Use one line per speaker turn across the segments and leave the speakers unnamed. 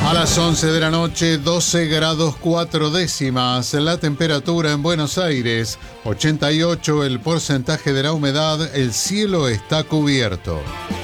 A las 11 de la noche, 12 grados 4 décimas. La temperatura en Buenos Aires, 88 el porcentaje de la humedad, el cielo está cubierto.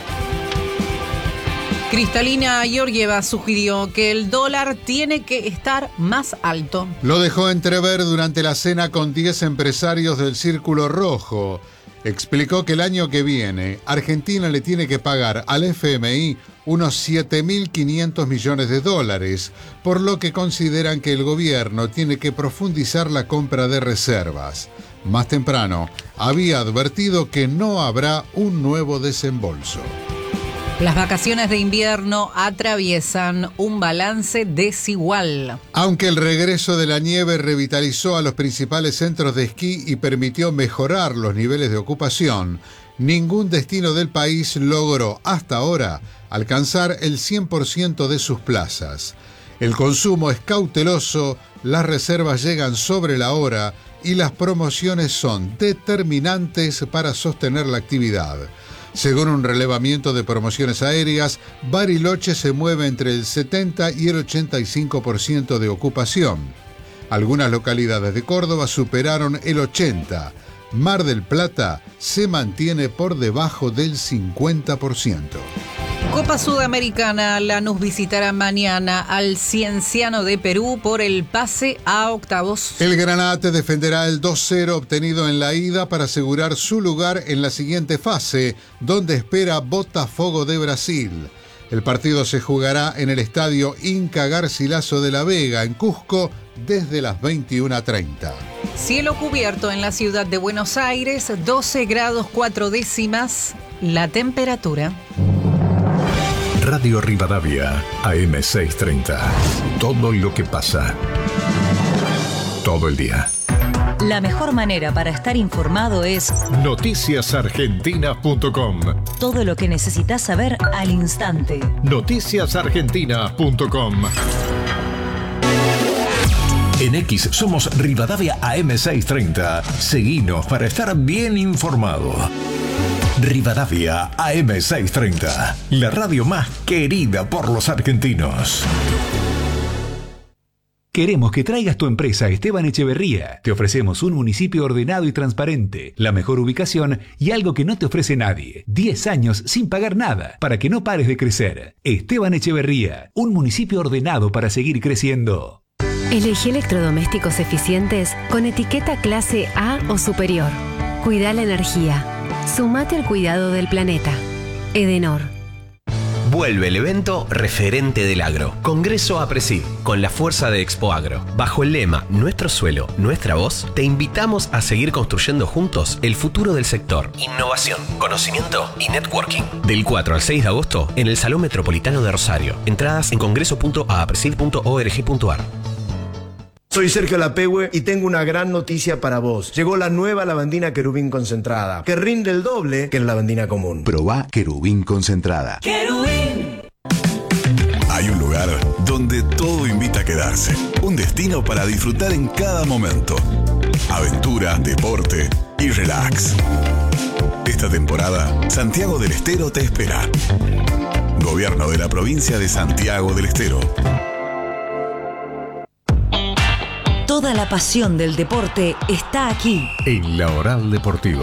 Kristalina Georgieva sugirió que el dólar tiene que estar más alto.
Lo dejó entrever durante la cena con 10 empresarios del Círculo Rojo. Explicó que el año que viene, Argentina le tiene que pagar al FMI unos 7.500 millones de dólares, por lo que consideran que el gobierno tiene que profundizar la compra de reservas. Más temprano, había advertido que no habrá un nuevo desembolso.
Las vacaciones de invierno atraviesan un balance desigual.
Aunque el regreso de la nieve revitalizó a los principales centros de esquí y permitió mejorar los niveles de ocupación, ningún destino del país logró hasta ahora alcanzar el 100% de sus plazas. El consumo es cauteloso, las reservas llegan sobre la hora y las promociones son determinantes para sostener la actividad. Según un relevamiento de promociones aéreas, Bariloche se mueve entre el 70 y el 85% de ocupación. Algunas localidades de Córdoba superaron el 80%. Mar del Plata se mantiene por debajo del 50%.
Copa Sudamericana, Lanús visitará mañana al Cienciano de Perú por el pase a octavos.
El Granate defenderá el 2-0 obtenido en la ida para asegurar su lugar en la siguiente fase, donde espera Botafogo de Brasil. El partido se jugará en el estadio Inca Garcilaso de la Vega, en Cusco, desde las 21:30.
Cielo cubierto en la ciudad de Buenos Aires, 12 grados 4 décimas, la temperatura.
Radio Rivadavia, AM630. Todo lo que pasa. Todo el día.
La mejor manera para estar informado es
noticiasargentina.com.
Todo lo que necesitas saber al instante.
Noticiasargentina.com. En X somos Rivadavia AM630. Seguinos para estar bien informado. Rivadavia AM630, la radio más querida por los argentinos.
Queremos que traigas tu empresa a Esteban Echeverría. Te ofrecemos un municipio ordenado y transparente, la mejor ubicación y algo que no te ofrece nadie. 10 años sin pagar nada, para que no pares de crecer. Esteban Echeverría, un municipio ordenado para seguir creciendo.
Elegí electrodomésticos eficientes con etiqueta clase A o superior. Cuida la energía. Sumate al cuidado del planeta. Edenor.
Vuelve el evento referente del agro. Congreso APRESID, con la fuerza de Expo Agro. Bajo el lema Nuestro suelo, nuestra voz, te invitamos a seguir construyendo juntos el futuro del sector. Innovación, conocimiento y networking. Del 4 al 6 de agosto en el Salón Metropolitano de Rosario. Entradas en congreso.apresid.org.ar.
Soy Sergio Lapehue y tengo una gran noticia para vos. Llegó la nueva lavandina Querubín concentrada, que rinde el doble que la lavandina común.
Probá Querubín concentrada.
¡Querubín!
Hay un lugar donde todo invita a quedarse. Un destino para disfrutar en cada momento. Aventura, deporte y relax. Esta temporada, Santiago del Estero te espera. Gobierno de la provincia de Santiago del Estero.
Toda la pasión del deporte está aquí.
En la Oral Deportiva.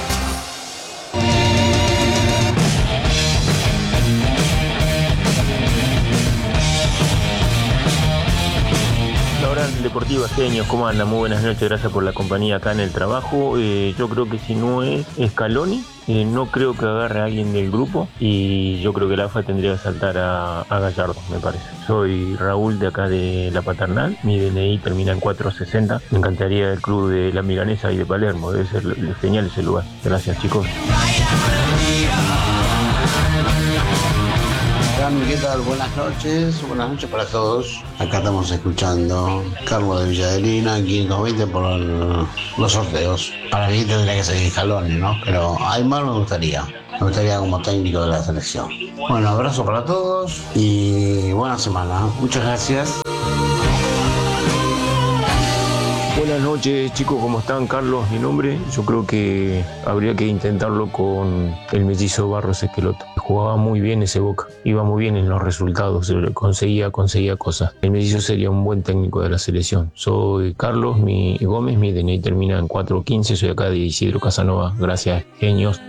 La Oral Deportiva, genios, ¿cómo andan? Muy buenas noches, gracias por la compañía acá en el trabajo. Yo creo que si no es Scaloni, no creo que agarre a alguien del grupo y yo creo que la AFA tendría que saltar a Gallardo, me parece. Soy Raúl de acá de La Paternal, mi DNI termina en 460. Me encantaría el club de La Milanesa y de Palermo, debe ser genial ese lugar. Gracias, chicos.
¿Qué tal? Buenas noches para todos. Acá estamos escuchando Carlos de Villadelina, 520 por los sorteos. Para mí tendría que seguir Scaloni, ¿no? Pero Aymar me gustaría como técnico de la selección. Bueno, abrazo para todos y buena semana. Muchas gracias.
Buenas noches, chicos, ¿cómo están? Carlos, mi nombre. Yo creo que habría que intentarlo con el mellizo Barros Esqueloto. Jugaba muy bien ese Boca, iba muy bien en los resultados, conseguía cosas. El mellizo sería un buen técnico de la selección. Soy Carlos Gómez, mi DNI termina en 415, soy acá de Isidro Casanova. Gracias, genios.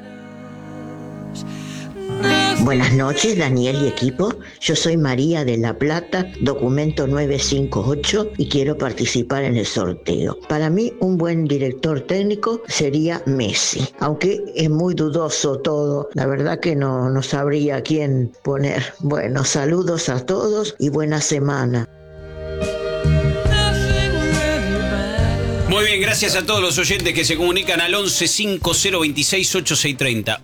Buenas noches, Daniel y equipo. Yo soy María de La Plata, documento 958, y quiero participar en el sorteo. Para mí, un buen director técnico sería Messi, aunque es muy dudoso todo. La verdad que no sabría quién poner. Bueno, saludos a todos y buena semana.
Muy bien, gracias a todos los oyentes que se comunican al 1150268630,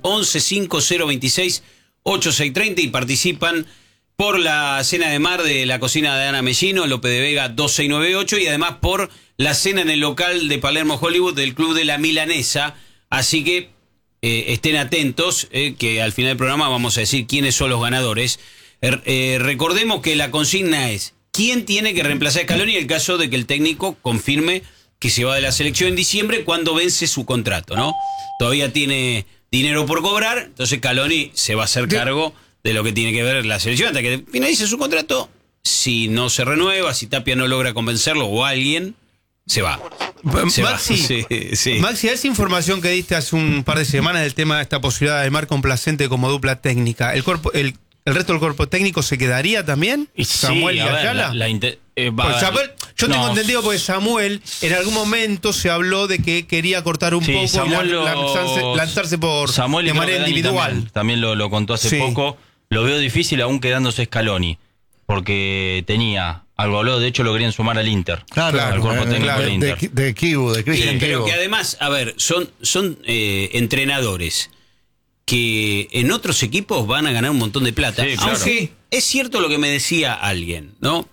1150268630 y participan por la cena de mar de la cocina de Ana Mellino, Lope de Vega 2698, y además por la cena en el local de Palermo Hollywood del Club de la Milanesa. Así que estén atentos, que al final del programa vamos a decir quiénes son los ganadores. Recordemos que la consigna es quién tiene que reemplazar a Scaloni en el caso de que el técnico confirme que se va de la selección en diciembre cuando vence su contrato, ¿no? Todavía tiene dinero por cobrar, entonces Scaloni se va a hacer cargo de lo que tiene que ver la selección hasta que finalice su contrato. Si no se renueva, si Tapia no logra convencerlo o alguien, se va.
Maxi,
sí.
Maxi, esa información que diste hace un par de semanas del tema de esta posibilidad de Mar Complaciente como dupla técnica, ¿el resto del cuerpo técnico se quedaría también? ¿Samuel y Ayala? Samuel, yo tengo entendido porque Samuel en algún momento se habló de que quería cortar un poco Samuel y lanzarse por
Samuel
de manera individual.
También lo contó hace poco. Lo veo difícil aún quedándose Scaloni, porque tenía algo hablado, de hecho lo querían sumar al Inter.
Claro,
al cuerpo técnico del Inter.
De Cristian
Pero que además, a ver, son entrenadores que en otros equipos van a ganar un montón de plata. Sí, claro. Aunque es cierto lo que me decía alguien, ¿no?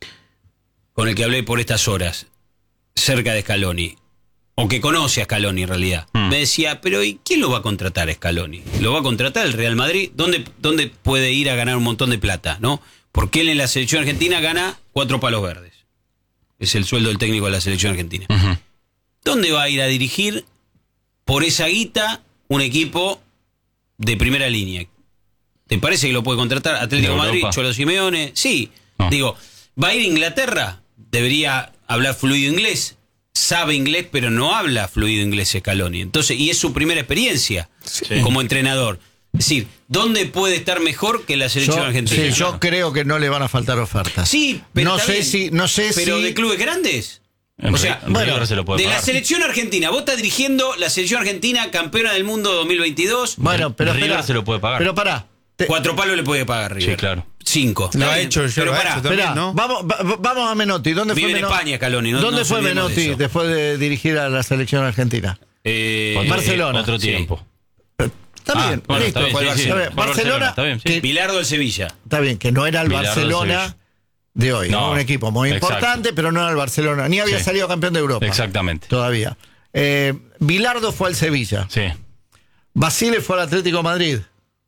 Con el que hablé por estas horas, cerca de Scaloni, o que conoce a Scaloni en realidad. Me decía, pero ¿y quién lo va a contratar a Scaloni? ¿Lo va a contratar el Real Madrid? ¿Dónde puede ir a ganar un montón de plata, no? Porque él en la selección argentina gana 4 palos verdes. Es el sueldo del técnico de la selección argentina. ¿Dónde va a ir a dirigir por esa guita un equipo de primera línea? ¿Te parece que lo puede contratar Atlético de Madrid, Cholo Simeone? Sí. No. Digo, ¿va a ir a Inglaterra? Debería hablar fluido inglés. Sabe inglés, pero no habla fluido inglés Scaloni. Entonces, y es su primera experiencia como entrenador. Es decir, ¿dónde puede estar mejor que la selección argentina?
Sí, yo creo que no le van a faltar ofertas.
Sí, pero
no sé si
pero de clubes grandes.
O sea, bueno, se lo puede
de
pagar.
La selección argentina, vos estás dirigiendo la selección argentina campeona del mundo 2022.
Bueno, pero
River se lo puede pagar.
Pero pará.
4 palos le puede pagar River.
Sí, claro.
5.
Lo ha hecho, yo lo he hecho también, ¿no?
Vamos a Menotti. ¿Dónde
Vive
fue
en España, Scaloni.
¿Dónde fue Menotti después de dirigir a la selección argentina? Barcelona.
Otro tiempo.
Está bien, listo. Barcelona.
Está bien, sí.
Bilardo del Sevilla.
Está bien, que no era el Barcelona de hoy. No, un equipo muy importante, pero no era el Barcelona. Ni había salido campeón de Europa.
Exactamente.
Todavía. Bilardo fue al Sevilla.
Sí.
Basile fue al Atlético de Madrid.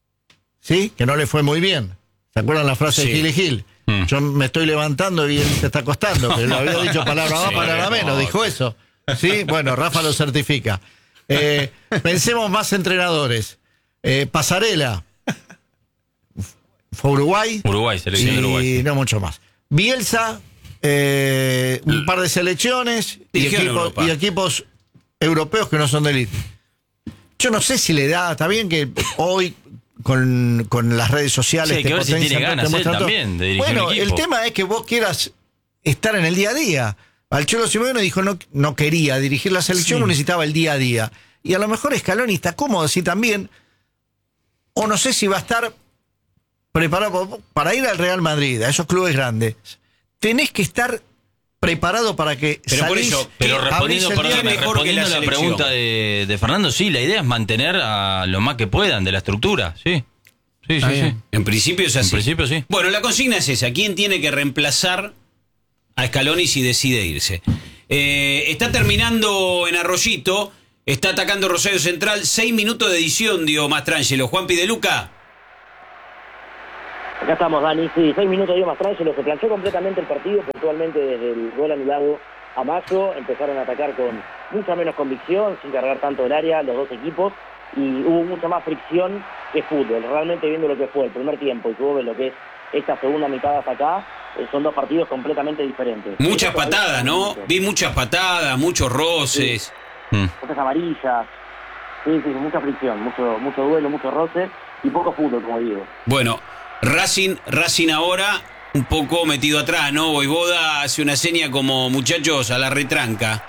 ¿Sí? Que no le fue muy bien. ¿Se acuerdan la frase de Gil y Gil? Yo me estoy levantando y él se está acostando. Pero lo había dicho palabra más, palabra menos. Dijo eso. ¿Sí? Bueno, Rafa lo certifica. Pensemos más entrenadores. Pasarela. Fue Uruguay.
Selección de Uruguay.
Y no mucho más. Bielsa, un par de selecciones y equipos europeos que no son de élite. Yo no sé si le da, está bien que hoy con las redes sociales
te potencian, si tiene ganas, te muestran también de dirigir
bueno,
un equipo.
El tema es que vos quieras estar en el día a día. Al Cholo Simeone dijo no quería dirigir la selección, no necesitaba el día a día. Y a lo mejor Scaloni está cómodo, sí también. O no sé si va a estar preparado para ir al Real Madrid, a esos clubes grandes. Tenés que estar preparado para que
pero respondiendo la pregunta de Fernando, sí, la idea es mantener a lo más que puedan de la estructura, sí.
En principio es así.
En principio sí.
Bueno, la consigna es esa. ¿Quién tiene que reemplazar a Scaloni si decide irse? Está terminando en Arroyito, está atacando Rosario Central, 6 minutos de edición, dio Mastrangelo. Juanpi de Luca.
Acá estamos, Dani. Sí, 6 minutos dio Mastrangelo. Se planchó completamente el partido, puntualmente desde el gol anulado a Mayo, empezaron a atacar con mucha menos convicción, sin cargar tanto el área los dos equipos, y hubo mucha más fricción que fútbol. Realmente viendo lo que fue el primer tiempo y que ves lo que es esta segunda mitad hasta acá, son dos partidos completamente diferentes.
Muchas patadas, ¿no? Vi muchas patadas, muchos roces.
Muchas amarillas. Sí, mucha fricción, mucho duelo, mucho roce y poco fútbol, como digo.
Bueno, Racing ahora un poco metido atrás, ¿no? Voivoda hace una seña como, muchachos, a la retranca.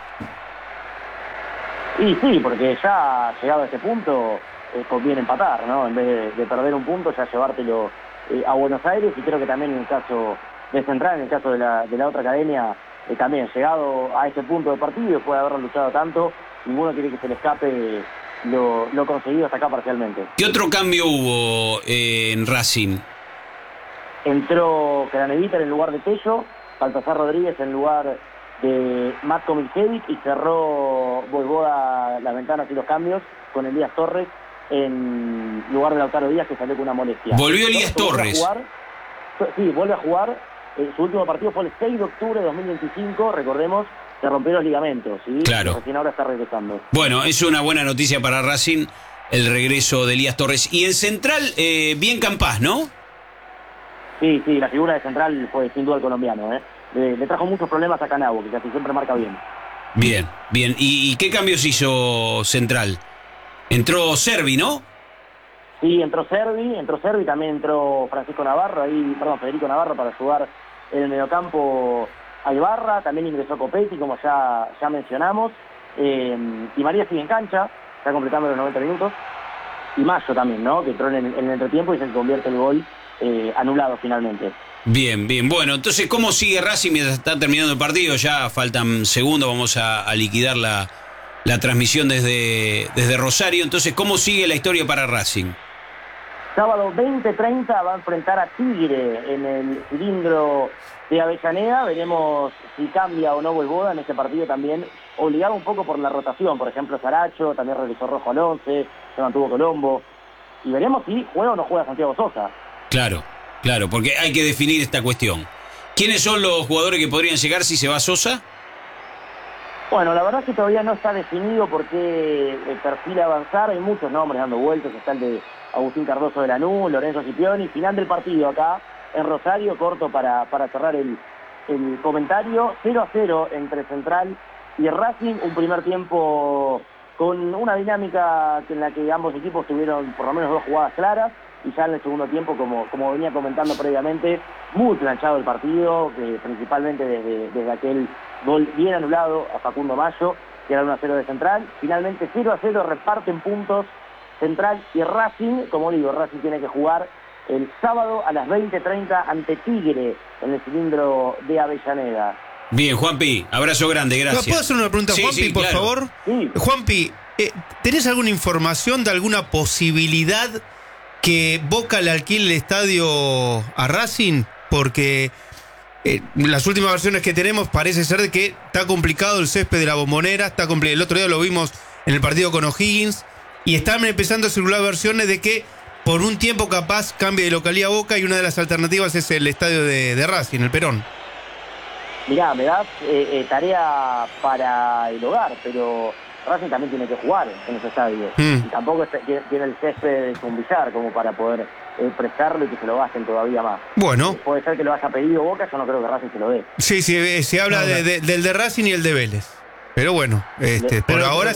Y sí, porque ya llegado a este punto conviene empatar, ¿no? En vez de perder un punto, ya llevártelo a Buenos Aires, y creo que también en el caso de Central, en el caso de la otra academia, también llegado a este punto del partido, después de haberlo luchado tanto, ninguno quiere que se le escape lo conseguido hasta acá parcialmente.
¿Qué otro cambio hubo en Racing?
Entró Craneviter en lugar de Tello, Baltasar Rodríguez en lugar de Matko Miljevic, y cerró Voivoda las ventanas y los cambios con Elías Torres en lugar de Lautaro Díaz, que salió con una molestia.
Volvió Elías Torres.
Vuelve a jugar. Su último partido fue el 6 de octubre de 2025, recordemos, se rompió los ligamentos, ¿sí?
Claro.
Recién ahora está regresando.
Bueno, es una buena noticia para Racing el regreso de Elías Torres. Y en Central, bien Campás, ¿no?
Sí, la figura de Central fue sin duda el colombiano, Le trajo muchos problemas a Canabo, que casi siempre marca bien.
Bien. ¿Y qué cambios hizo Central? Entró Servi, ¿no?
Sí, entró Servi, también entró Federico Navarro para ayudar en el mediocampo a Ibarra, también ingresó Copetti, como ya mencionamos, y María sigue en cancha, está completando los 90 minutos, y Mayo también, ¿no? Que entró en el entretiempo y se convierte el gol anulado finalmente.
Bien. Bueno, entonces, ¿cómo sigue Racing mientras está terminando el partido? Ya faltan segundos, vamos a liquidar la transmisión desde Rosario. Entonces, ¿cómo sigue la historia para Racing?
Sábado 20:30 va a enfrentar a Tigre en el cilindro de Avellaneda. Veremos si cambia o no Voivoda en este partido, también obligado un poco por la rotación. Por ejemplo, Saracho también regresó Rojo al 11, se mantuvo Colombo. Y veremos si juega o no juega Santiago Sosa.
Claro, porque hay que definir esta cuestión. ¿Quiénes son los jugadores que podrían llegar si se va Sosa?
Bueno, la verdad es que todavía no está definido por qué perfil avanzar. Hay muchos nombres dando vueltas. Está el de Agustín Cardoso de Lanús, Lorenzo Scipioni. Final del partido acá en Rosario, corto para cerrar el comentario. 0-0 entre Central y Racing. Un primer tiempo con una dinámica en la que ambos equipos tuvieron por lo menos dos jugadas claras. Y ya en el segundo tiempo, como venía comentando previamente, muy planchado el partido, principalmente desde aquel gol bien anulado a Facundo Mayo, que era 1-0 de Central. Finalmente 0-0, reparten puntos Central y Racing. Como digo, Racing tiene que jugar el sábado a las 20:30 ante Tigre en el cilindro de Avellaneda.
Bien, Juanpi, abrazo grande, gracias.
¿Puedo hacer una pregunta, Juanpi, por favor?
Sí.
Juanpi, ¿tenés alguna información de alguna posibilidad que Boca le alquile el estadio a Racing? Porque las últimas versiones que tenemos parece ser de que está complicado el césped de la Bombonera, el otro día lo vimos en el partido con O'Higgins, y están empezando a circular versiones de que por un tiempo capaz cambie de localidad Boca, y una de las alternativas es el estadio de Racing, el Perón.
Mirá, me das tarea para el hogar, pero Racing también tiene que jugar en ese estadio. Y tampoco tiene el césped de Zumbillar como para poder prestarlo y que se lo gasten todavía más.
Bueno.
Puede ser que lo haya pedido Boca, yo no creo que Racing se lo dé.
Sí, se habla del de Racing y el de Vélez. Pero bueno, por ahora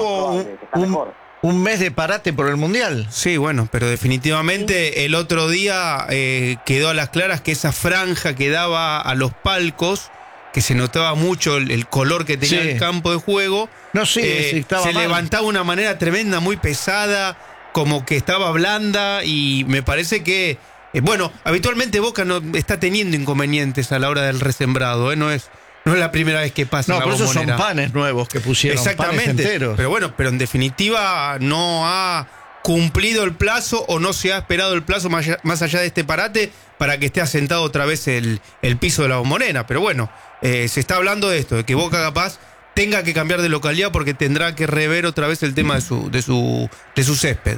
hubo un mes de parate por el Mundial.
Sí, bueno, pero definitivamente el otro día quedó a las claras que esa franja que daba a los palcos, que se notaba mucho el color que tenía el campo de juego, se levantaba de una manera tremenda, muy pesada, como que estaba blanda, y me parece que, habitualmente Boca no está teniendo inconvenientes a la hora del resembrado, no es la primera vez que pasa.
No, por eso son panes nuevos que pusieron.
Exactamente.
Panes enteros.
Pero en definitiva no ha cumplido el plazo, o no se ha esperado el plazo más allá de este parate para que esté asentado otra vez el piso de la Bombonera. Pero bueno, se está hablando de esto, de que Boca capaz tenga que cambiar de localidad porque tendrá que rever otra vez el tema de su césped.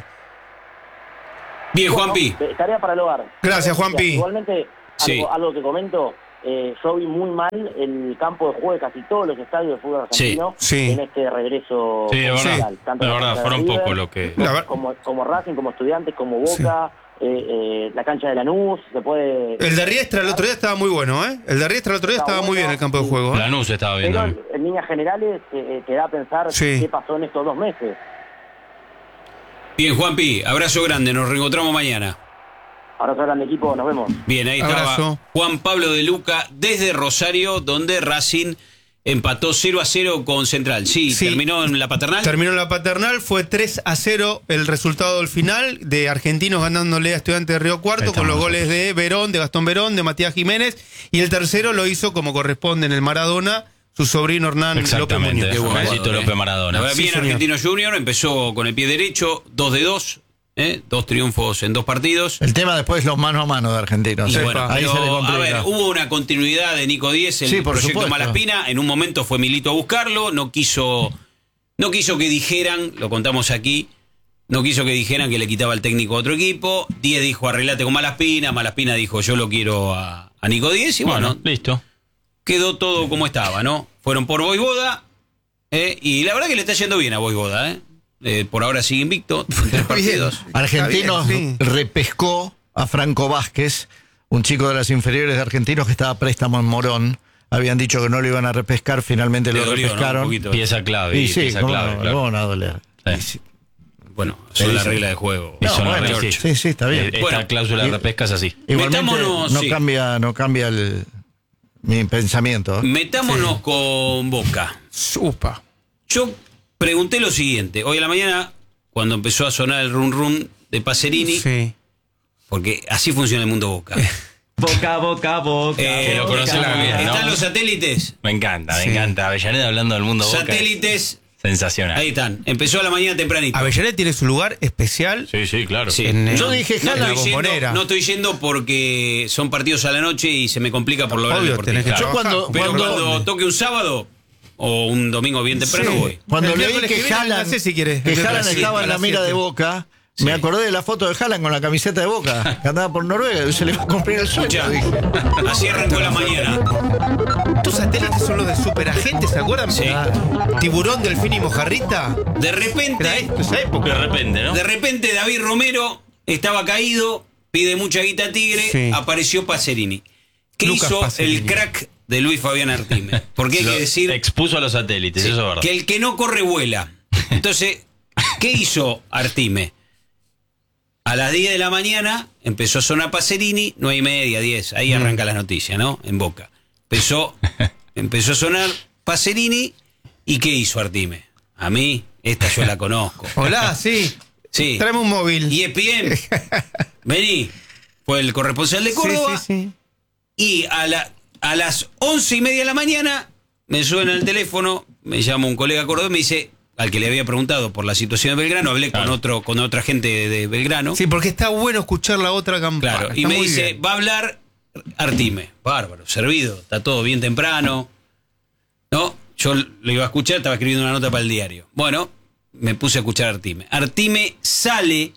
Bien, Juanpi.
Tarea para el hogar.
Gracias, Juanpi.
Igualmente, algo que comento, yo vi muy mal el campo de juego de casi todos los estadios de fútbol argentino en este regreso.
Sí, es verdad, fueron pocos lo que...
Como Racing, como Estudiantes, como Boca, la cancha de Lanús, se puede...
El de Riestra el otro día estaba muy bueno, ¿eh? El de Riestra el otro día estaba muy bien el campo de juego.
Lanús estaba bien.
Pero en líneas generales te da a pensar qué pasó en estos 2 meses.
Bien, Juanpi, abrazo grande, nos reencontramos mañana.
Abrazo grande, equipo, nos vemos.
Bien, ahí estaba Juan Pablo de Luca desde Rosario, donde Racing empató 0-0 con Central. Sí, terminó en la Paternal.
Terminó en la Paternal, fue 3-0 el resultado del final, de Argentinos ganándole a Estudiantes de Río Cuarto, con los goles de Verón, de Gastón Verón, de Matías Jiménez, y el tercero lo hizo como corresponde en el Maradona, su sobrino Hernán López Muñoz.
López Maradona.
Bien, Argentino Junior empezó con el pie derecho, 2-2. 2 triunfos en 2 partidos.
El tema después es los mano a mano de Argentinos.
Bueno, ahí se le complica. A ver, hubo una continuidad de Nico Díez en el proyecto Malaspina. En un momento fue Milito a buscarlo, no quiso que dijeran, lo contamos aquí, no quiso que dijeran que le quitaba el técnico a otro equipo. Díez dijo arreglate con Malaspina, Malaspina dijo yo lo quiero a Nico Díez y bueno,
listo.
Quedó todo como estaba, ¿no? Fueron por Voivoda y la verdad que le está yendo bien a Voivoda, por ahora sigue invicto en 3 partidos.
Argentinos repescó a Franco Vázquez, un chico de las inferiores de Argentinos que estaba a préstamo en Morón. Habían dicho que no lo iban a repescar, finalmente lo repescaron.
¿No? Pieza clave.
Y sí,
clave,
claro. Van a doler.
Sí. Bueno, son las reglas de juego.
Sí, está bien.
Esta cláusula de repesca es así.
Igualmente no cambia mi pensamiento.
Metámonos con Boca.
Upa.
Yo pregunté lo siguiente. Hoy a la mañana, cuando empezó a sonar el run run de Pacerini, porque así funciona el mundo Boca.
Boca.
Lo conocemos muy bien. ¿Están los satélites?
Me encanta. Avellaneda hablando del mundo Boca.
Satélites.
Sensacional.
Ahí están. Empezó a la mañana tempranito.
Avellaneda tiene su lugar especial.
Sí, claro.
Yo dije
no estoy yendo porque son partidos a la noche y se me complica por lo horario deportivo.
Yo
cuando toque un sábado o un domingo bien temprano voy.
Cuando leí que Haaland estaba en la mira de Boca, me acordé de la foto de Haaland con la camiseta de Boca, que andaba por Noruega y se le va a cumplir el sueño.
Así arrancó la mañana.
Estos satélites son los de Superagentes, ¿se acuerdan?
Sí.
Tiburón, Delfín y Mojarrita.
De repente,
esa época, ¿no?
De repente David Romero estaba caído, pide mucha guita a Tigre, apareció Pacerini. ¿Qué hizo Pacerini? El crack de Luis Fabián Artime? Porque hay que decir...
Expuso a los satélites, eso es verdad.
Que el que no corre vuela. Entonces, ¿qué hizo Artime? A las 10 de la mañana empezó a sonar Pacerini, 9:30, 10. Ahí arranca la noticia, ¿no? En Boca. Empezó a sonar Pacerini. ¿Y qué hizo Artime? A mí, esta yo la conozco.
Hola, sí. Traeme un móvil.
Y ESPN, vení. Fue el corresponsal de Córdoba.
Sí.
Y a las 11:30 de la mañana me suena el teléfono, me llama un colega cordobés, me dice, al que le había preguntado por la situación de Belgrano, hablé con otra gente de Belgrano.
Sí, porque está bueno escuchar la otra campana.
Claro, y me dice, bien. Va a hablar Artime. Bárbaro, servido, está todo bien temprano. No, yo lo iba a escuchar, estaba escribiendo una nota para el diario. Bueno, me puse a escuchar a Artime. Artime sale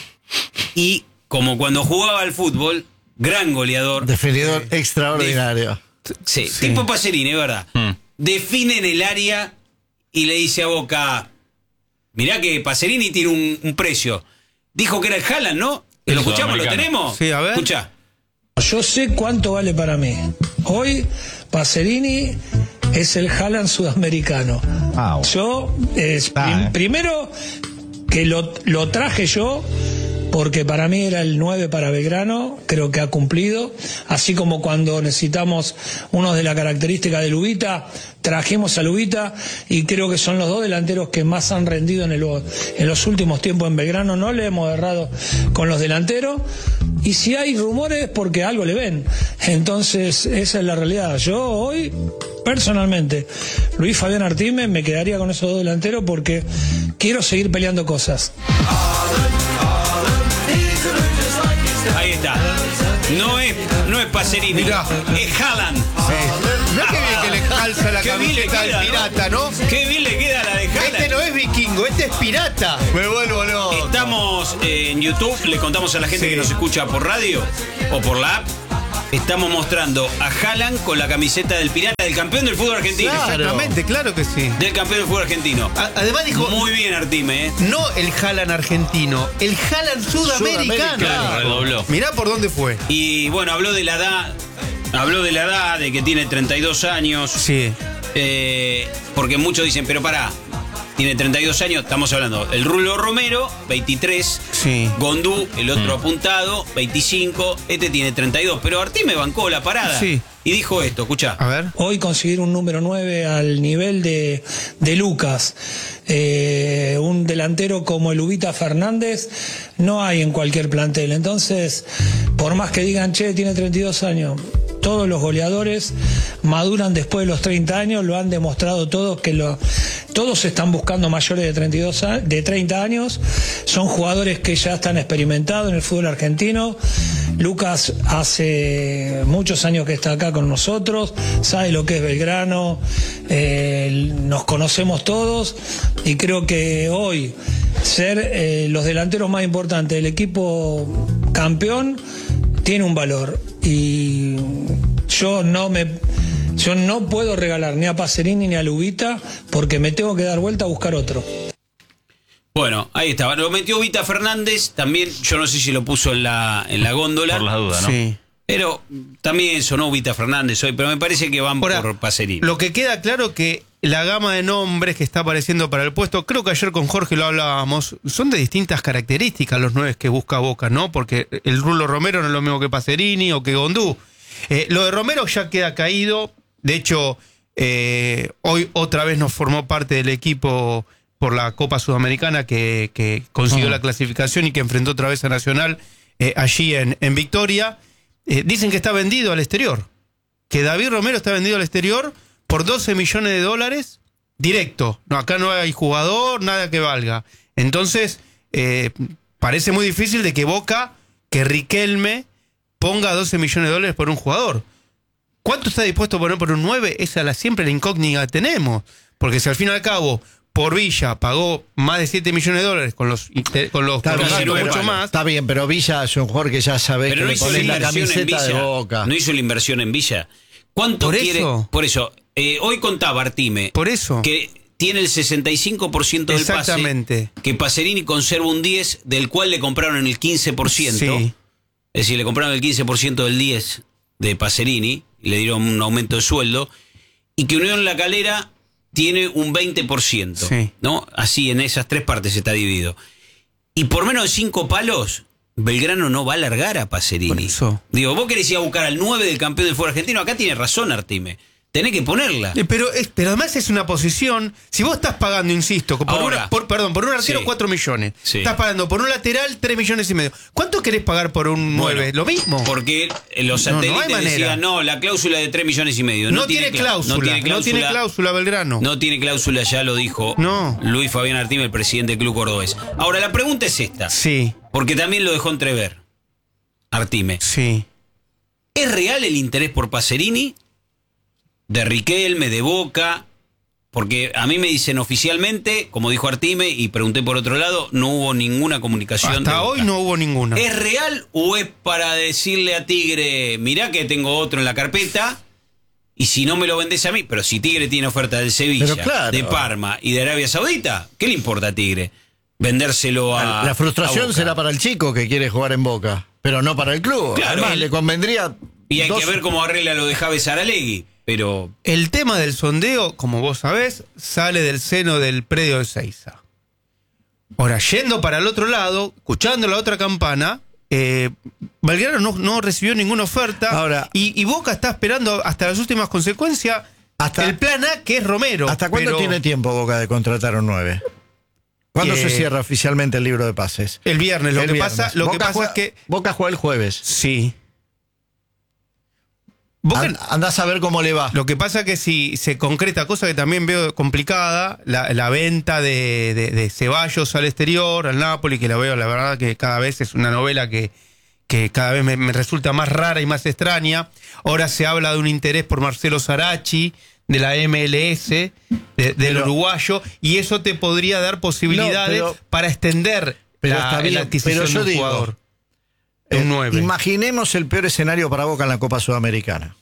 y, como cuando jugaba al fútbol, gran goleador.
Definidor extraordinario.
Sí, tipo Pacerini, ¿verdad? Define en el área y le dice a Boca, mirá que Pacerini tiene un precio. Dijo que era el Haaland, ¿no? ¿Lo escuchamos? ¿Lo tenemos?
Sí, a ver.
Escuchá.
Yo sé cuánto vale para mí. Hoy Pacerini es el Haaland sudamericano. Yo, primero que lo traje yo, porque para mí era el 9 para Belgrano, creo que ha cumplido, así como cuando necesitamos unos de la característica de Lubita, trajimos a Lubita, y creo que son los 2 delanteros que más han rendido en los últimos tiempos en Belgrano. No le hemos errado con los delanteros, y si hay rumores porque algo le ven, entonces esa es la realidad. Yo hoy, personalmente, Luis Fabián Artime, me quedaría con esos 2 delanteros porque quiero seguir peleando cosas.
Ahí está. No es Pacerini, es Haaland.
No es que bien que le calza la camiseta al pirata, ¿no?
Qué bien le queda la de Haaland.
Este no es vikingo, este es pirata. Me vuelvo loco.
Estamos en YouTube, le contamos a la gente que nos escucha por radio o por la app. estamos mostrando a Haaland con la camiseta del Pirata, del campeón del fútbol argentino.
Exactamente, claro que sí.
Del campeón del fútbol argentino.
Además dijo...
Muy bien, Artime, ¿eh?
No el Haaland argentino, el Haaland sudamericano.
Claro, redobló.
Mirá por dónde fue.
Y bueno, habló de la edad, de que tiene 32 años.
Sí.
Porque muchos dicen, pero pará, tiene 32 años, estamos hablando. El Rulo Romero, 23.
Sí.
Gondú, el otro apuntado, 25. Este tiene 32. Pero Artime bancó la parada.
Sí.
Y dijo esto, escuchá.
A ver.
Hoy conseguir un número 9 al nivel de Lucas, un delantero como el Ubita Fernández, no hay en cualquier plantel. Entonces, por más que digan, che, tiene 32 años, todos los goleadores maduran después de los 30 años, lo han demostrado todos, todos están buscando mayores de 30 años, son jugadores que ya están experimentados en el fútbol argentino. Lucas hace muchos años que está acá con nosotros, sabe lo que es Belgrano, nos conocemos todos y creo que hoy ser los delanteros más importantes del equipo campeón tiene un valor y yo no puedo regalar ni a Pacerini ni a Lubita porque me tengo que dar vuelta a buscar otro.
Bueno, ahí estaba. Lo metió Ubita Fernández. También, yo no sé si lo puso en la góndola.
Por las dudas, ¿no?
Sí.
Pero también sonó Ubita Fernández hoy. Pero me parece que van por Pacerini.
Lo que queda claro que la gama de nombres que está apareciendo para el puesto, creo que ayer con Jorge lo hablábamos, son de distintas características los 9 que busca Boca, ¿no? Porque el Rulo Romero no es lo mismo que Pacerini o que Gondú. Lo de Romero ya queda caído. De hecho, hoy otra vez nos formó parte del equipo por la Copa Sudamericana que consiguió la clasificación y que enfrentó otra vez a Nacional allí en Victoria. Dicen que está vendido al exterior, que David Romero está vendido al exterior por $12 millones directo. No, acá no hay jugador, nada que valga. Entonces, parece muy difícil de que Boca, que Riquelme ponga $12 millones por un jugador. ¿Cuánto está dispuesto a poner por un 9? Esa siempre la incógnita que tenemos. Porque si al fin y al cabo por Villa pagó más de $7 millones con los mucho más.
Está bien, pero Villa es un jugador que ya sabés que
no
le pones la camiseta de Boca.
No hizo la inversión en Villa. ¿Cuánto
¿Por
quiere?
eso?
Por eso. Hoy contaba Artime.
Por eso.
Que tiene el 65% del
Exactamente.
pase. Que Pacerini conserva un 10, del cual le compraron el 15%.
Sí.
Es decir, le compraron el 15% del 10 de Pacerini. Y le dieron un aumento de sueldo. Y que Unión La Calera tiene un 20%,
sí.
¿no? Así, en esas 3 partes está dividido. Y por menos de 5 palos, Belgrano no va a largar a Pacerini.
Por eso.
Digo, vos querés ir a buscar al 9 del campeón del fútbol argentino, acá tiene razón Artime. Tenés que ponerla.
Pero además es una posición. Si vos estás pagando, insisto, por un arquero
sí.
4 millones.
Sí.
Estás pagando por un lateral 3,5 millones. ¿Cuánto querés pagar por un 9?
Bueno,
¿Lo mismo?
Porque los satélites decían, no, la cláusula de 3,5 millones.
No tiene cláusula. No tiene cláusula Belgrano.
No tiene cláusula, ya lo dijo Luis Fabián Artime, el presidente del Club Cordobés. Ahora, la pregunta es esta.
Sí.
Porque también lo dejó entrever Artime.
Sí.
¿Es real el interés por Pacerini? De Riquelme, de Boca, porque a mí me dicen oficialmente, como dijo Artime, y pregunté por otro lado, no hubo ninguna comunicación.
Hasta hoy no hubo ninguna.
¿Es real o es para decirle a Tigre, mirá que tengo otro en la carpeta, y si no me lo vendés a mí? Pero si Tigre tiene oferta del Sevilla,
claro,
de Parma y de Arabia Saudita, ¿qué le importa a Tigre? Vendérselo a
La frustración será para el chico que quiere jugar en Boca, pero no para el club.
Claro,
además, le convendría...
Y hay que ver cómo arregla lo de Javes Aralegui. Pero
el tema del sondeo, como vos sabés, sale del seno del predio de Seiza. Ahora, yendo para el otro lado, escuchando la otra campana, Belgrano no recibió ninguna oferta.
Ahora,
y Boca está esperando hasta las últimas consecuencias el plan A, que es Romero.
¿Hasta cuándo tiene tiempo Boca de contratar un 9? ¿Cuándo se cierra oficialmente el libro de pases?
El viernes. Lo que pasa es que
Boca juega el jueves.
Sí.
Andás a ver cómo le va.
Lo que pasa que si se concreta, cosa que también veo complicada, la venta de Ceballos al exterior, al Napoli, que la veo, la verdad que cada vez es una novela que cada vez me resulta más rara y más extraña. Ahora se habla de un interés por Marcelo Sarachi, de la MLS, del uruguayo, y eso te podría dar posibilidades para extender la adquisición de un jugador. Un 9.
Imaginemos el peor escenario para Boca en la Copa Sudamericana.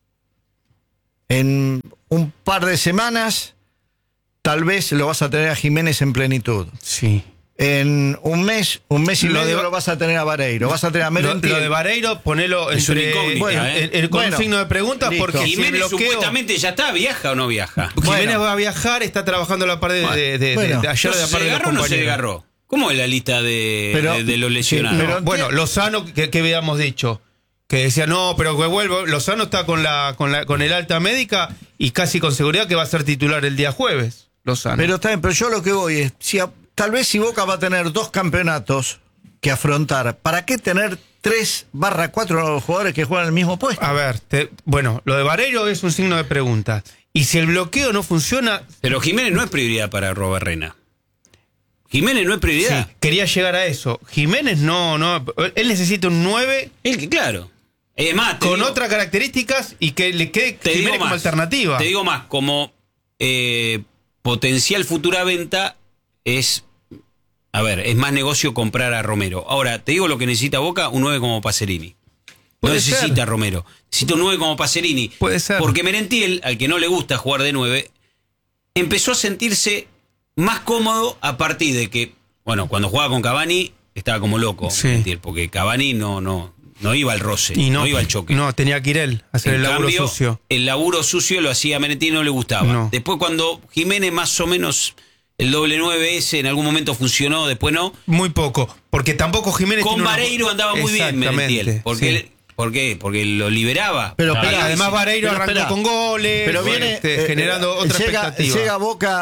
En un par de semanas, tal vez lo vas a tener a Jiménez en plenitud.
Sí.
En un mes y medio lo vas a tener a Vareiro. Vas a tener a Merentiel.
Lo de Vareiro, ponelo
es una incógnita,
con un signo de pregunta, listo.
Porque Jiménez supuestamente ya está, ¿viaja o no viaja?
Jiménez va a viajar, está trabajando la parte de ayer de la parte de los compañeros.
¿No se desgarró? ¿Cómo es la lista de los lesionados?
Pero, bueno, Lozano, que habíamos dicho, que decía, no, pero que vuelvo. Lozano está con el alta médica y casi con seguridad que va a ser titular el día jueves, Lozano.
Pero está bien, pero yo lo que voy es, tal vez si Boca va a tener 2 campeonatos que afrontar, ¿para qué tener 3/4 jugadores que juegan el mismo puesto?
A ver, lo de Vareiro es un signo de pregunta. Y si el bloqueo no funciona...
Pero Jiménez no es prioridad para Arrobarrena. Jiménez no es prioridad.
Sí, quería llegar a eso. Jiménez no. Él necesita un 9.
Claro. Es más,
con otras características y que le quede Jiménez como alternativa.
Te digo más, como potencial futura venta es más negocio comprar a Romero. Ahora, te digo lo que necesita Boca, un 9 como Pacerini. No necesita a Romero. Necesita un 9 como Pacerini.
Puede ser.
Porque Merentiel, al que no le gusta jugar de 9, empezó a sentirse más cómodo a partir de que, cuando jugaba con Cavani, estaba como loco.
Sí.
Merentiel, porque Cavani no iba al roce,
y
no iba al choque.
No, tenía que ir él a hacer el laburo sucio.
El laburo sucio lo hacía Merentiel y no le gustaba.
No.
Después cuando Jiménez más o menos... El doble 9 ese en algún momento funcionó, después no.
Muy poco, porque tampoco Jiménez...
Con Vareiro andaba muy bien Merentiel. ¿Por qué? Porque lo liberaba.
Pero además Vareiro arrancó con goles,
pero viene
generando otra expectativa.
Llega a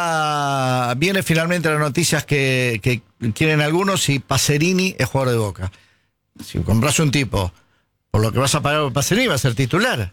Boca, viene finalmente las noticias que quieren algunos y Pacerini es jugador de Boca. Si compras un tipo, por lo que vas a pagar por Pacerini va a ser titular.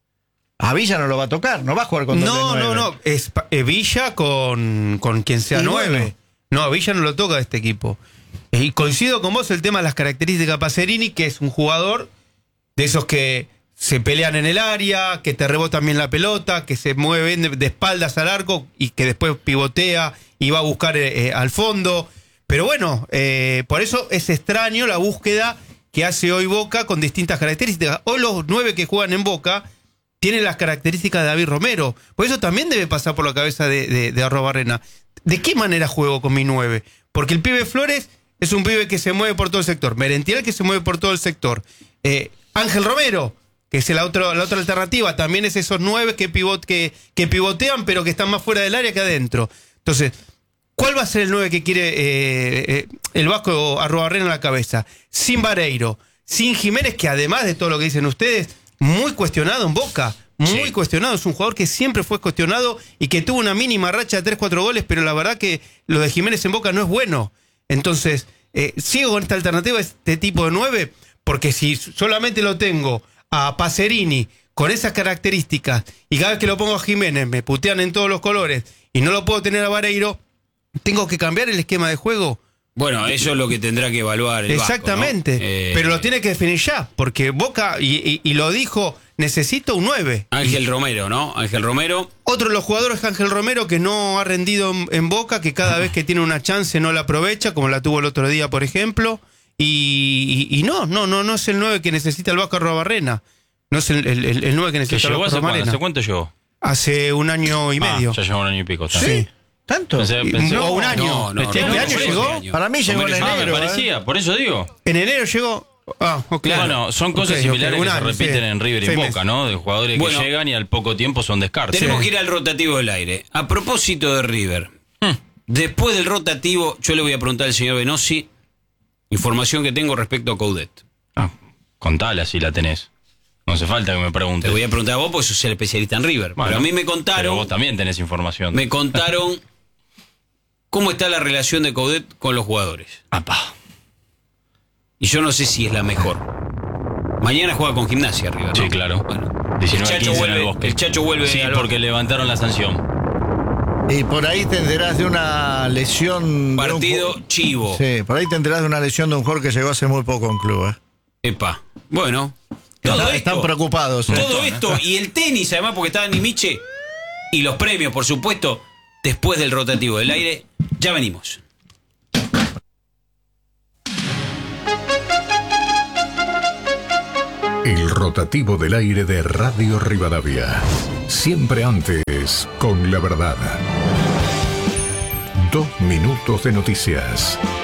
A Villa no lo va a tocar, no va a jugar con doble 9.
No, es Villa con quien sea 9. No, a Villa no lo toca de este equipo. Y coincido con vos el tema de las características de Pacerini, que es un jugador de esos que se pelean en el área, que te rebotan bien la pelota, que se mueve de espaldas al arco y que después pivotea y va a buscar al fondo. Pero por eso es extraño la búsqueda que hace hoy Boca con distintas características. Hoy los 9 que juegan en Boca tiene las características de David Romero. Por eso también debe pasar por la cabeza de Arrobarrena. ¿De qué manera juego con mi 9? Porque el pibe Flores es un pibe que se mueve por todo el sector. Merentiel que se mueve por todo el sector. Ángel Romero, que es la otra alternativa, también es esos 9 que pivotean, pero que están más fuera del área que adentro. Entonces, ¿cuál va a ser el 9 que quiere el Vasco Arrobarrena en la cabeza? Sin Vareiro, sin Jiménez, que además de todo lo que dicen ustedes, muy cuestionado en Boca, muy cuestionado, es un jugador que siempre fue cuestionado y que tuvo una mínima racha de 3-4 goles, pero la verdad que lo de Jiménez en Boca no es bueno. Entonces, sigo con esta alternativa, este tipo de 9, porque si solamente lo tengo a Pacerini con esas características y cada vez que lo pongo a Jiménez me putean en todos los colores y no lo puedo tener a Vareiro, tengo que cambiar el esquema de juego.
Bueno, eso es lo que tendrá que evaluar el
Exactamente,
Vasco, ¿no?
Pero lo tiene que definir ya, porque Boca, y lo dijo, necesito un 9.
Ángel Romero, ¿no? Ángel Romero.
Otro de los jugadores es Ángel Romero, que no ha rendido en Boca, que cada vez que tiene una chance no la aprovecha, como la tuvo el otro día, por ejemplo. Y no es el 9 que necesita el Vasco Arrobarrena. No es el 9 que necesita el Vasco Arrobarrena.
¿Hace cuánto llegó?
Hace 1 año y medio.
Ya lleva 1 año y pico.
Sí.
¿Tanto?
O un año.
¿Este
año llegó?
Para mí llegó en enero.
Me parecía, por eso digo.
En enero llegó.
Okay. Bueno, son cosas similares que se repiten en River y Boca, ¿no? De jugadores que llegan y al poco tiempo son descartes.
Tenemos que ir al rotativo del aire. A propósito de River, después del rotativo, yo le voy a preguntar al señor Benossi información que tengo respecto a Coudet.
Contala si la tenés. No hace falta que me preguntes.
Te voy a preguntar a vos porque sos el especialista en River. Bueno, pero a mí me contaron...
Pero vos también tenés información.
Me contaron cómo está la relación de Coudet con los jugadores. Y yo no sé si es la mejor. Mañana juega con Gimnasia River, ¿no?
Sí, claro.
Bueno,
19-15 en el Bosque.
El Chacho vuelve.
Sí, porque levantaron la sanción.
Y por ahí te enterás de una lesión...
Partido chivo.
Sí, por ahí te enterás de una lesión de un jugador que llegó hace muy poco en club.
Epa. Bueno.
Están preocupados.
Todo esto y el tenis, además, porque estaba Nimiche, y los premios, por supuesto, después del rotativo del aire. Ya venimos.
El rotativo del aire de Radio Rivadavia. Siempre antes, con la verdad. 2 minutos de noticias.